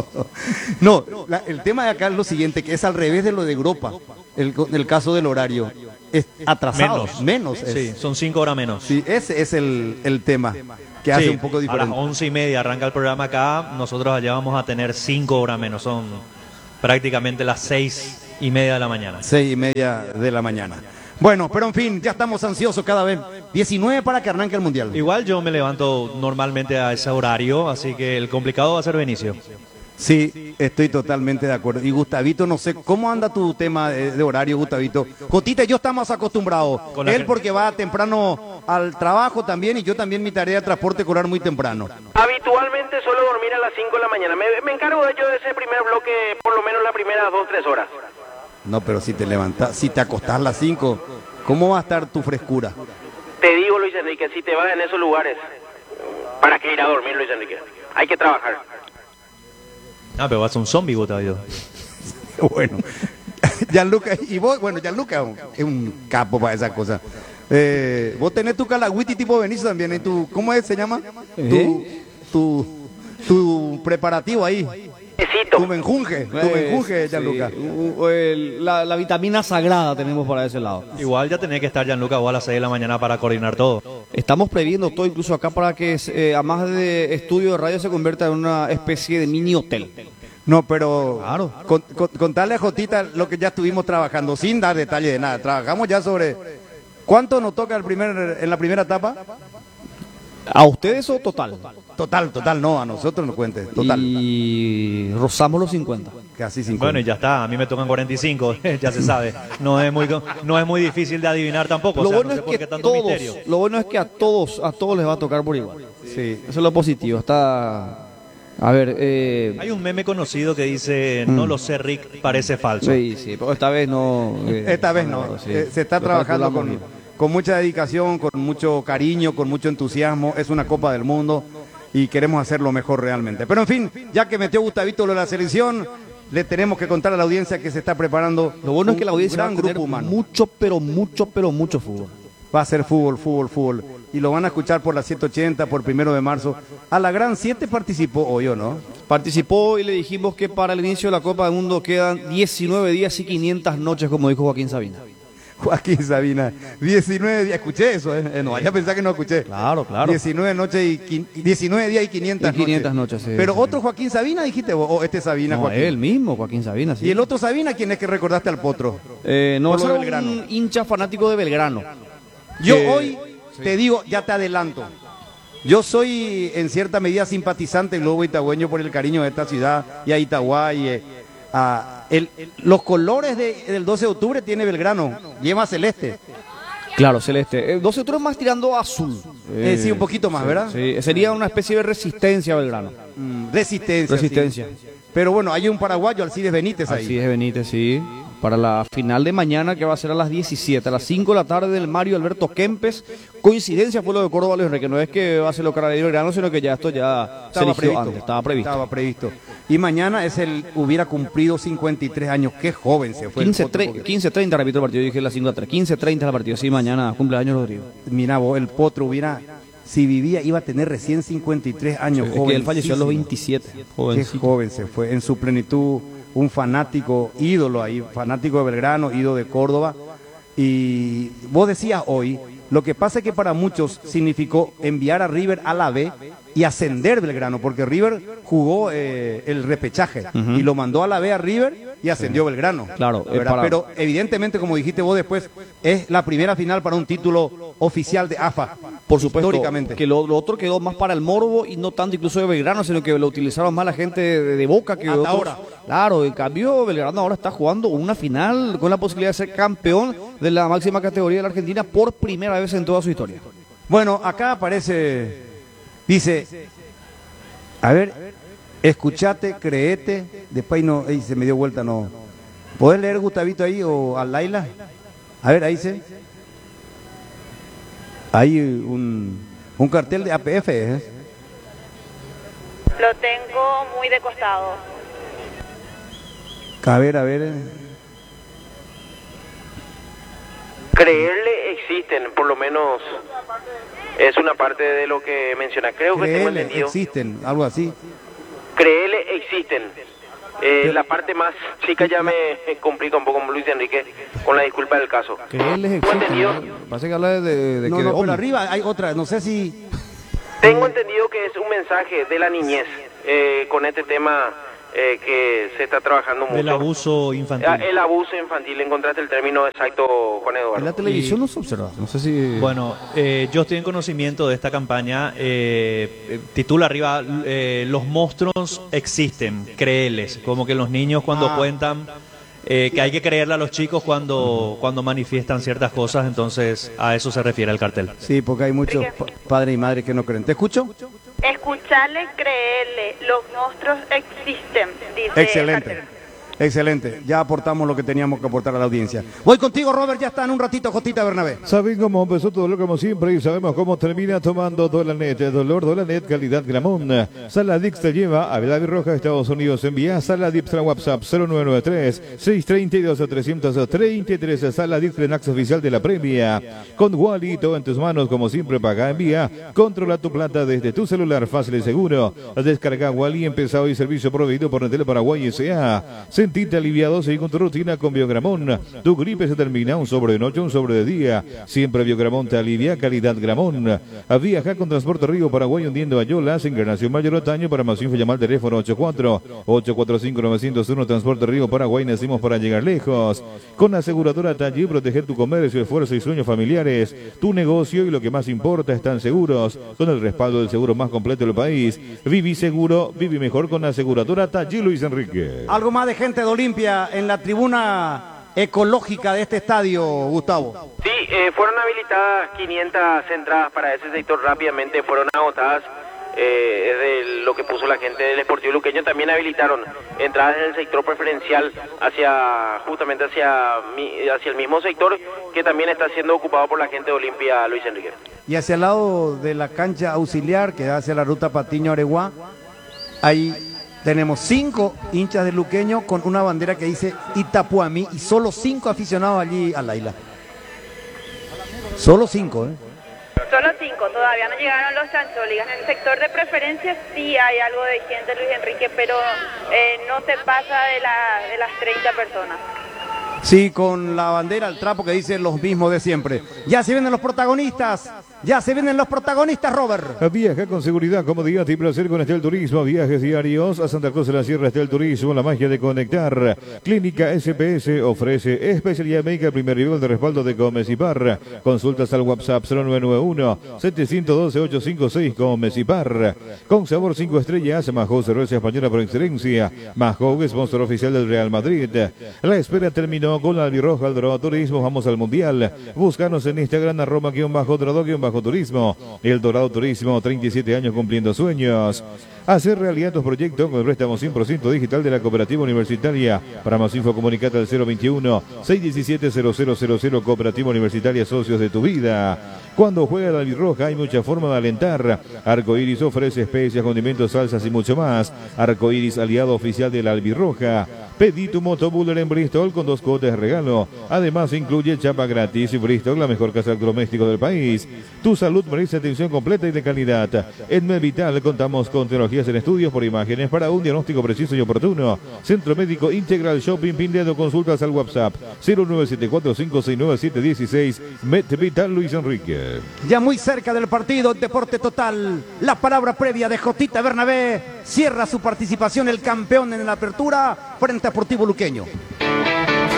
No, la- el tema de acá es lo siguiente, que es al revés de lo de Europa, el, el caso del horario. Es atrasado, menos, Menos. es. Sí, son cinco horas menos. Sí, ese es el, el tema que hace Sí, un poco a diferente. las once y media arranca el programa acá, nosotros allá vamos a tener cinco horas menos, son prácticamente las seis y media de la mañana. Seis y media de la mañana. Bueno, pero en fin, ya estamos ansiosos cada vez. diecinueve para que arranque el Mundial. Igual yo me levanto normalmente a ese horario, así que el complicado va a ser Benicio. Sí, estoy totalmente de acuerdo. Y Gustavito, no sé, ¿cómo anda tu tema de, de horario, Gustavito? Jotita y yo estamos acostumbrados. Con la Él gente. porque va temprano al trabajo también, y yo también mi tarea de transporte escolar muy temprano. Habitualmente suelo dormir a las cinco de la mañana. Me, me encargo de ello de ese primer bloque, por lo menos las primeras dos, tres horas. No, pero si te levantas, si te acostás a las cinco, ¿cómo va a estar tu frescura? Te digo, Luis Enrique, si te vas en esos lugares, ¿para qué ir a dormir, Luis Enrique? Hay que trabajar. Ah, pero vas a un zombie, vos todavía. Bueno, Gianluca, y vos, bueno, Gianluca es un capo para esas cosas. Eh, vos tenés tu calagüiti tipo Benicio también, ¿eh? Tu, ¿cómo es, se llama? ¿Eh? Tu, tu, tu preparativo ahí. Tu menjunje, tu menjunje, Gianluca. Sí, u- el- la, la vitamina sagrada tenemos para ese lado. Igual ya tenés que estar Gianluca vos a las seis de la mañana para coordinar todo. Estamos previendo todo, incluso acá, para que, eh, a más de estudio de radio, se convierta en una especie de mini hotel. No, pero Claro. con, con- contarle a Jotita lo que ya estuvimos trabajando, sin dar detalle de nada. Trabajamos ya sobre cuánto nos toca el primer, en la primera etapa. ¿A ustedes o total? Total, total, no, a nosotros nos cuente, total. Y rozamos los cincuenta. Casi cincuenta. Bueno, y ya está, a mí me tocan cuarenta y cinco, ya se sabe. No es muy no es muy difícil de adivinar tampoco, Lo o sea, bueno no sé es por que qué tanto todos, misterio. lo bueno es que a todos, a todos les va a tocar por igual. Sí. Eso es lo positivo. Está, a ver, eh, Hay un meme conocido que dice, no lo sé, Rick, parece falso. sí, sí, pero esta vez no. eh, Esta vez no, sí. Eh, se está Lo trabajando calculamos con, bien. con mucha dedicación, con mucho cariño, con mucho entusiasmo. Es una Copa del Mundo y queremos hacerlo mejor realmente. Pero en fin, ya que metió Gustavito lo de la selección, le tenemos que contar a la audiencia que se está preparando. Lo bueno es que un la audiencia va a gran tener grupo humano. mucho, pero mucho, pero mucho fútbol. Va a ser fútbol, fútbol, fútbol. Y lo van a escuchar por las siete ochenta, por primero de marzo. A la Gran siete participó hoy, ¿o no? Participó y le dijimos que para el inicio de la Copa del Mundo quedan diecinueve días y quinientas noches, como dijo Joaquín Sabina. Joaquín Sabina, diecinueve días, escuché eso, ¿eh? No vaya a pensar que no escuché. Claro, claro. diecinueve noches y quin- diecinueve días y quinientas Y quinientas noches, sí, Pero sí, otro Joaquín Sabina dijiste vos, o este Sabina, No, Joaquín. él mismo, Joaquín Sabina, sí. Y el otro Sabina, ¿quién es que recordaste al potro? Eh, no, Por lo ese de era Belgrano. un hincha fanático de Belgrano. Yo Que- hoy te digo, ya te adelanto. Yo soy en cierta medida simpatizante del Lobo Itagüeño por el cariño de esta ciudad y a Itagua y eh, a el- los colores de- del doce de octubre tiene Belgrano, lleva celeste. Claro, celeste. El doce de octubre más tirando a azul. Eh, sí, un poquito más, sí, ¿verdad? Sí, sería una especie de resistencia a Belgrano. Mm, resistencia. Resistencia. sí. Pero bueno, hay un paraguayo, Alcides Benítez ahí. Así es, Benítez, sí. Para la final de mañana, que va a ser a las diecisiete, a las cinco de la tarde, del Mario Alberto Kempes. Coincidencia fue lo de Córdoba, Luis Enrique. No es que va a ser lo cara de Belgrano, sino que ya esto ya se Estaba eligió previsto. antes, estaba previsto. Estaba previsto. Y mañana es el, hubiera cumplido cincuenta y tres años. Qué joven se fue. el quince Potro, porque- treinta, repito el partido, yo dije las cinco a tres. quince treinta el partido, sí, mañana cumpleaños Rodrigo. Mira vos, el Potro hubiera, si vivía, iba a tener recién cincuenta y tres años. Es que él falleció a los jovencísimo. veintisiete. Qué Jovencito. joven se fue, en su plenitud, un fanático, ídolo ahí, fanático de Belgrano, ídolo de Córdoba. Y vos decías hoy, lo que pasa es que para muchos significó enviar a River a la B y ascender Belgrano, porque River jugó eh, el repechaje Ujú. y lo mandó a la B a River y ascendió Belgrano. Claro, eh, ¿verdad? para- Pero evidentemente, como dijiste vos después, es la primera final para un título oficial de A F A. Por supuesto, históricamente. que lo, lo otro quedó más para el morbo y no tanto incluso de Belgrano, sino que lo utilizaron más la gente de, de Boca que Hasta otros. ahora. Claro, en cambio Belgrano ahora está jugando una final con la posibilidad de ser campeón de la máxima categoría de la Argentina por primera vez en toda su historia. Bueno, acá aparece, dice, a ver, escuchate, creete, después ahí no, ahí se me dio vuelta, no. ¿Podés leer Gustavito ahí o a Laila? A ver, ahí se. Hay un, un cartel de A P F, ¿eh? Lo tengo muy de costado. A ver, a ver. Creerle existen, por lo menos es una parte de lo que menciona. Creo que tengo Creele, entendido. existen, algo así. Creerle existen. Eh, Pero- la parte más chica ya me complica un poco con Luis Enrique, con la disculpa del caso. Que él es Tengo existe, entendido, ¿no? Parece que habla de, de, de No, que de no, pero hombre. arriba hay otra, no sé si... tengo entendido que es un mensaje de la niñez eh, con este tema eh, que se está trabajando mucho. Del abuso infantil. Ah, el abuso infantil, encontraste el término exacto, Juan En Eduardo. la televisión no se observa, no sé si... Bueno, eh, yo estoy en conocimiento de esta campaña. eh, eh, titula arriba, eh, los monstruos existen, créeles. Como que los niños cuando Ah. cuentan, eh, que hay que creerle a los chicos cuando, cuando manifiestan ciertas cosas, entonces a eso se refiere el cartel. Sí, porque hay muchos pa- padres y madres que no creen. ¿Te escucho? Escucharle, creerle, los monstruos existen, dice Excelente. el cartel. Excelente, ya aportamos lo que teníamos que aportar a la audiencia. Voy contigo, Robert, ya está en un ratito, Jotita Bernabé. Saben cómo empezó todo lo como siempre y sabemos cómo termina tomando Dolanet. Dolor Dolanet, calidad Gramón. Saladix te lleva a Vela Roja, Estados Unidos. Envía Saladix a WhatsApp cero nueve nueve tres, seis tres dos, tres tres tres. Saladix Renax oficial de la Premia. Con Walito en tus manos, como siempre, paga, envía. Controla tu plata desde tu celular, fácil y seguro. Descarga Wally, empieza hoy servicio proveído por Netel Paraguay S A. Sentite aliviado, seguí con tu rutina con Biogramón. Tu gripe se termina, un sobre de noche, un sobre de día. Siempre Biogramón te alivia, calidad Gramón. A viajar con Transporte Río Paraguay hundiendo a Yolas, Encarnación Mayor Otaño. Para más info llama al teléfono ocho cuatro ocho cuatro cinco nueve cero uno. Transporte Río Paraguay, nacimos para llegar lejos. Con aseguradora Taller, proteger tu comercio, esfuerzo y sueños familiares. Tu negocio y lo que más importa están seguros. Con el respaldo del seguro más completo del país. Viví seguro, viví mejor con aseguradora Taller. Luis Enrique. Algo más de gente de Olimpia en la tribuna ecológica de este estadio, Gustavo. Sí, eh, fueron habilitadas quinientas entradas para ese sector, rápidamente fueron agotadas. Eh, es de lo que puso la gente del Sportivo Luqueño. También habilitaron entradas en el sector preferencial hacia justamente hacia, hacia el mismo sector que también está siendo ocupado por la gente de Olimpia, Luis Enrique. Y hacia el lado de la cancha auxiliar que da hacia la ruta Patiño-Areguá, ahí tenemos cinco hinchas de Luqueño con una bandera que dice Itapuamí y solo cinco aficionados allí al Laila. Solo cinco, ¿eh? Solo cinco, todavía no llegaron los chancholigas. En el sector de preferencia sí hay algo de gente, Luis Enrique, pero eh, no se pasa de, la, de las treinta personas. Sí, con la bandera al trapo que dicen los mismos de siempre. Ya se vienen los protagonistas. Ya se vienen los protagonistas, Robert. Viaja con seguridad, comodidad y placer con Estel Turismo. Viajes diarios a Santa Cruz de la Sierra. Estel Turismo, la magia de conectar. Clínica S P S ofrece especialidad médica, primer nivel de respaldo de Comecipar. Consultas al WhatsApp cero nueve nueve uno, siete uno dos, ocho cinco seis. Comecipar. Con sabor cinco estrellas, Mahou, cerveza española por excelencia. Mahou, sponsor oficial del Real Madrid. La espera terminó con la albirroja al Dorado Turismo. Vamos al Mundial. Búscanos en Instagram, arroba guión bajo dorado guión bajo turismo. El Dorado Turismo, treinta y siete años cumpliendo sueños. Hacer realidad tus proyectos con el préstamo cien por ciento digital de la Cooperativa Universitaria. Para más info, comunicate al cero veintiuno, seiscientos diecisiete, cero cero cero cero. Cooperativa Universitaria, socios de tu vida. Cuando juega la albirroja hay mucha forma de alentar. Arcoiris ofrece especias, condimentos, salsas y mucho más. Arcoiris, aliado oficial de la albirroja. Pedí tu motobuller en Bristol con dos cuotas de regalo. Además incluye chapa gratis. Y Bristol, la mejor casa electrodoméstico del país. Tu salud merece atención completa y de calidad. En Medvital contamos con tecnologías en estudios por imágenes para un diagnóstico preciso y oportuno. Centro Médico Integral Shopping Pindedo. Consultas al WhatsApp cero nueve siete cuatro cinco seis nueve siete uno seis. Medvital, Luis Enrique. Ya muy cerca del partido, Deporte Total. La palabra previa de Jotita Bernabé. Cierra su participación el campeón en la apertura frente a Sportivo Luqueño.